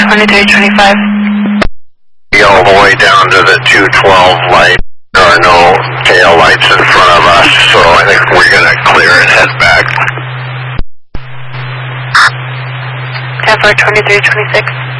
2325. All the way down to the 212 light. There are no tail lights in front of us, so I think we're going to clear and head back. 10-4, 2326.